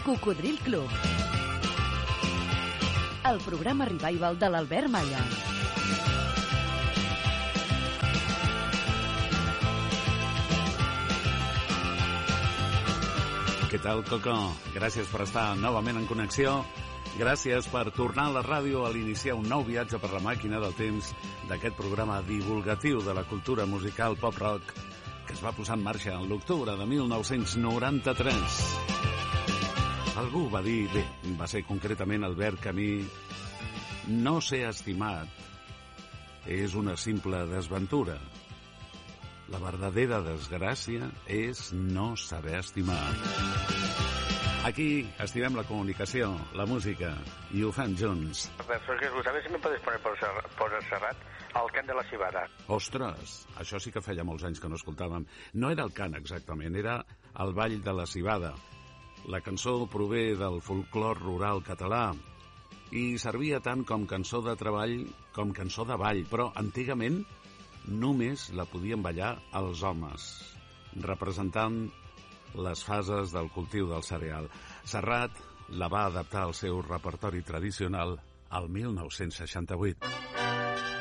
Cocodril Club. El programa revival de l'Albert Malla. Què tal, Coco? Gràcies per estar novament en connexió. Gràcies per tornar a la ràdio a l'iniciar un nou viatge per la màquina del temps d'aquest programa divulgatiu de la cultura musical pop-rock que es va posar en marxa en l'octubre de 1993. Algú va dir, bé, va ser concretament Albert Camus, no ser estimat és una simple desventura. La verdadera desgràcia és no saber estimar. Aquí estimem la comunicació, la música, i ho fem junts. Jesús, a ver si me puedes poner por Serrat el cant de la cibada. Ostres, això sí que feia molts anys que no escoltàvem. No era el cant exactament, era el ball de la cibada. La cançó prové del folclor rural català i servia tant com cançó de treball com cançó de ball, però antigament només la podien ballar els homes, representant les fases del cultiu del cereal. Serrat la va adaptar al seu repertori tradicional al 1968.